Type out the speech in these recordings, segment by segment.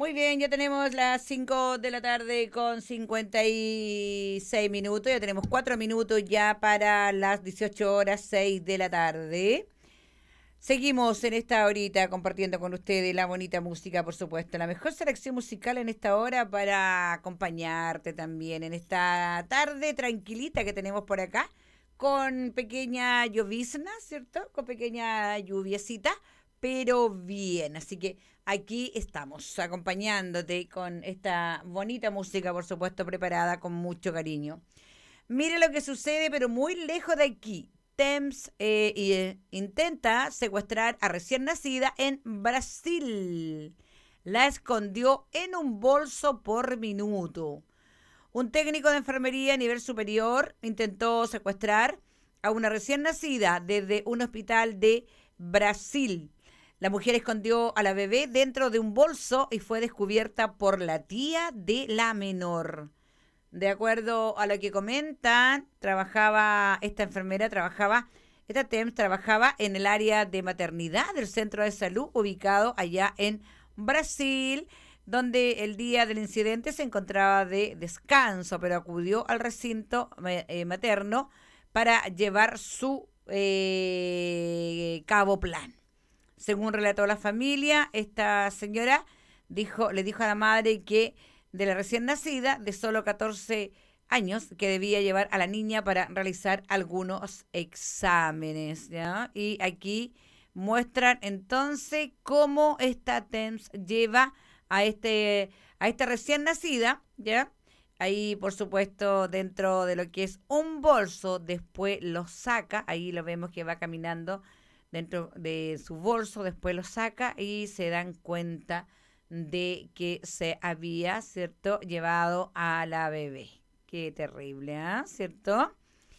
Muy bien, ya tenemos las 5 de la tarde con 56 minutos. Ya tenemos 4 minutos ya para las 18 horas 6 de la tarde. Seguimos en esta horita compartiendo con ustedes la bonita música, por supuesto. La mejor selección musical en esta hora para acompañarte también en esta tarde tranquilita que tenemos por acá, con pequeña llovizna, ¿cierto? Con pequeña lluviecita, pero bien. Así que aquí estamos acompañándote con esta bonita música, por supuesto, preparada con mucho cariño. Mire lo que sucede, pero muy lejos de aquí. Thames intenta secuestrar a recién nacida en Brasil. La escondió en un bolso por minuto. Un técnico de enfermería a nivel superior intentó secuestrar a una recién nacida desde un hospital de Brasil. La mujer escondió a la bebé dentro de un bolso y fue descubierta por la tía de la menor. De acuerdo a lo que comentan, esta TEMS trabajaba en el área de maternidad del centro de salud ubicado allá en Brasil, donde el día del incidente se encontraba de descanso, pero acudió al recinto materno para llevar su cabo plan. Según relató la familia, esta señora le dijo a la madre que de la recién nacida de solo 14 años que debía llevar a la niña para realizar algunos exámenes, ¿ya? Y aquí muestran entonces cómo esta TEMS lleva a esta recién nacida, ¿ya? Ahí, por supuesto, dentro de lo que es un bolso, después lo saca, ahí lo vemos que va caminando dentro de su bolso, después lo saca y se dan cuenta de que se había, ¿cierto?, llevado a la bebé. Qué terrible, ¿ah? ¿Eh? ¿Cierto?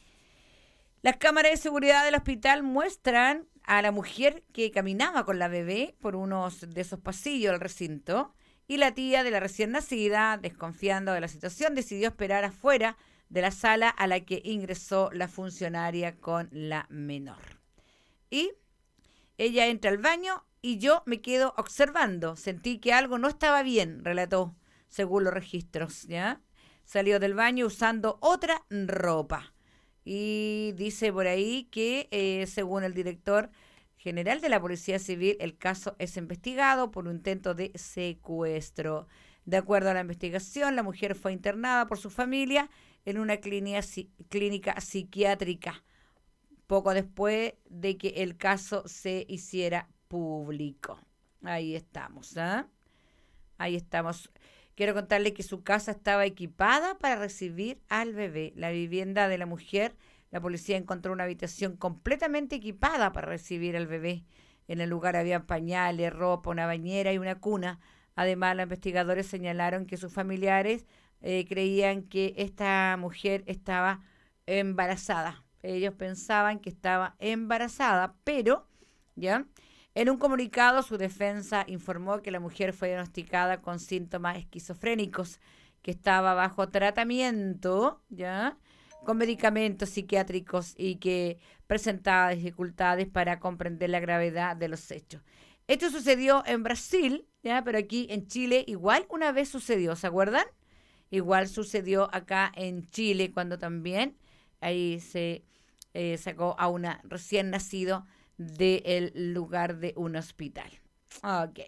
Las cámaras de seguridad del hospital muestran a la mujer que caminaba con la bebé por unos de esos pasillos del recinto y la tía de la recién nacida, desconfiando de la situación, decidió esperar afuera de la sala a la que ingresó la funcionaria con la menor. Y ella entra al baño y yo me quedo observando. Sentí que algo no estaba bien, relató, según los registros, ¿ya? Salió del baño usando otra ropa. Y dice por ahí que, según el director general de la Policía Civil, el caso es investigado por un intento de secuestro. De acuerdo a la investigación, la mujer fue internada por su familia en una clínica psiquiátrica poco después de que el caso se hiciera público. Ahí estamos, ¿eh? Ahí estamos. Quiero contarle que su casa estaba equipada para recibir al bebé. La vivienda de la mujer, la policía encontró una habitación completamente equipada para recibir al bebé. En el lugar había pañales, ropa, una bañera y una cuna. Además, los investigadores señalaron que sus familiares creían que esta mujer estaba embarazada. Ellos pensaban que estaba embarazada, pero, ¿ya? En un comunicado, su defensa informó que la mujer fue diagnosticada con síntomas esquizofrénicos, que estaba bajo tratamiento, ¿ya?, con medicamentos psiquiátricos y que presentaba dificultades para comprender la gravedad de los hechos. Esto sucedió en Brasil, ¿ya?, pero aquí en Chile igual una vez sucedió, ¿se acuerdan? Igual sucedió acá en Chile cuando también ahí se sacó a una recién nacido del lugar de un hospital. Ok.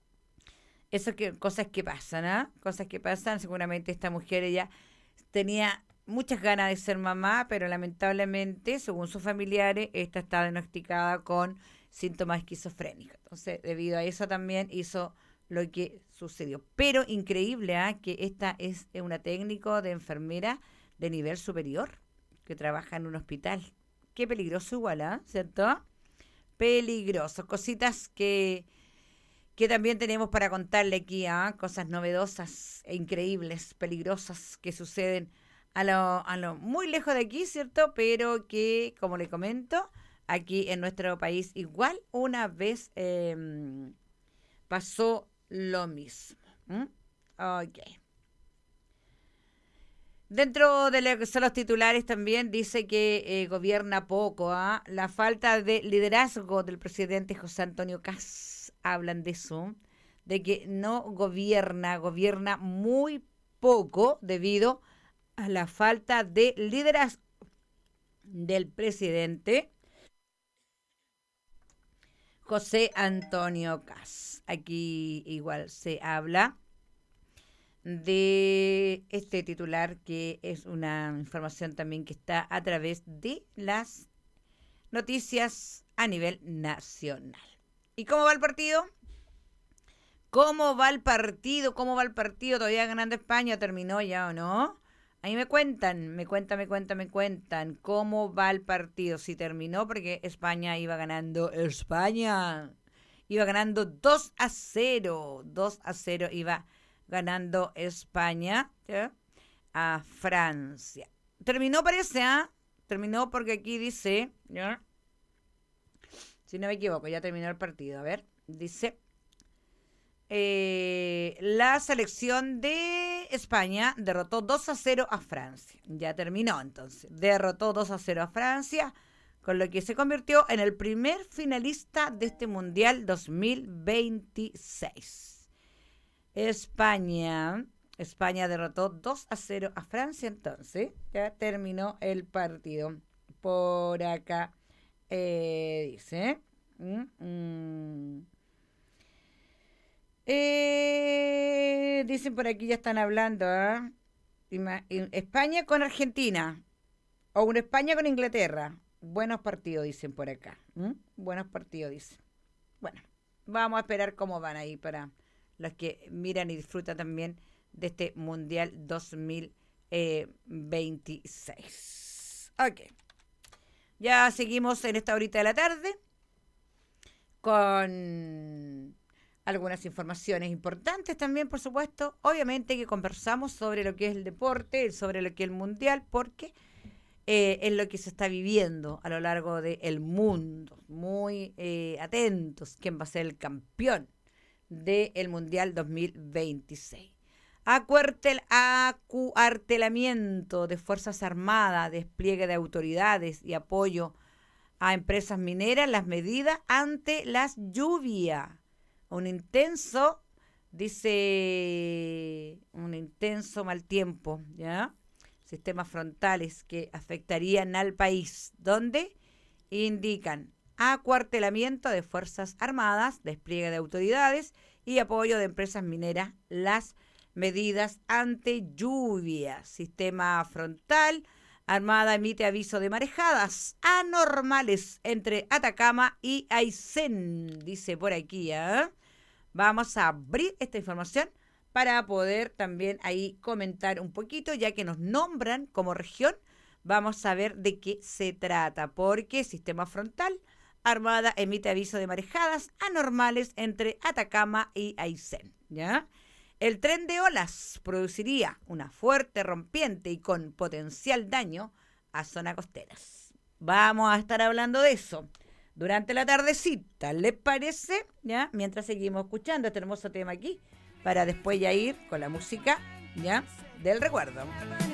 Eso que cosas que pasan, ¿ah? ¿Eh? Cosas que pasan. Seguramente esta mujer ella tenía muchas ganas de ser mamá, pero lamentablemente, según sus familiares, esta está diagnosticada con síntomas esquizofrénicos. Entonces, debido a eso también hizo lo que sucedió. Pero increíble, ¿ah? ¿Eh? Que esta es una técnico de enfermera de nivel superior que trabaja en un hospital. Qué peligroso igual, ¿ah? ¿Eh? ¿Cierto? Peligroso. Cositas que también tenemos para contarle aquí, ¿ah? Cosas novedosas e increíbles, peligrosas que suceden a lo muy lejos de aquí, ¿cierto? Pero que, como le comento, aquí en nuestro país igual una vez pasó lo mismo. ¿Mm? Ok. Dentro de lo que son los titulares también dice que gobierna poco, ¿ah? La falta de liderazgo del presidente José Antonio Kast, hablan de eso, de que no gobierna muy poco debido a la falta de liderazgo del presidente José Antonio Kast. Aquí igual se habla de este titular, que es una información también que está a través de las noticias a nivel nacional. ¿Y cómo va el partido? ¿Cómo va el partido? ¿Cómo va el partido? ¿Todavía ganando España? ¿Terminó ya o no? Ahí me cuentan cómo va el partido. Si terminó, porque España iba ganando. España iba ganando 2-0. 2-0 iba ganando España, ¿ya?, a Francia. Terminó, parece, ¿ah? Terminó porque aquí dice, ¿ya?, si no me equivoco, ya terminó el partido. A ver, dice... la selección de España derrotó 2-0 a Francia. Ya terminó entonces. Derrotó 2-0 a Francia, con lo que se convirtió en el primer finalista de este Mundial 2026. España derrotó 2-0 a Francia, entonces ya terminó el partido. Por acá dice... dicen por aquí, ya están hablando, ¿eh? España con Argentina o una España con Inglaterra. Buenos partidos, dicen por acá. Buenos partidos, dicen. Bueno, vamos a esperar cómo van ahí para los que miran y disfrutan también de este Mundial 2026. Ok. Ya seguimos en esta horita de la tarde con algunas informaciones importantes también, por supuesto. Obviamente que conversamos sobre lo que es el deporte, sobre lo que es el mundial, porque es lo que se está viviendo a lo largo del mundo. Muy atentos, quién va a ser el campeón del Mundial 2026. Acuartelamiento de Fuerzas Armadas, despliegue de autoridades y apoyo a empresas mineras, las medidas ante las lluvias. Un intenso mal tiempo, ¿ya? Sistemas frontales que afectarían al país, donde indican acuartelamiento de Fuerzas Armadas, despliegue de autoridades y apoyo de empresas mineras, las medidas ante lluvia. Sistema frontal, Armada emite aviso de marejadas anormales entre Atacama y Aysén, dice por aquí, ¿eh? Vamos a abrir esta información para poder también ahí comentar un poquito, ya que nos nombran como región. Vamos a ver de qué se trata, porque sistema frontal, Armada emite aviso de marejadas anormales entre Atacama y Aysén, ¿ya? El tren de olas produciría una fuerte rompiente y con potencial daño a zonas costeras. Vamos a estar hablando de eso durante la tardecita, ¿les parece? ¿Ya? Mientras seguimos escuchando este hermoso tema aquí, para después ya ir con la música, ¿ya?, del recuerdo.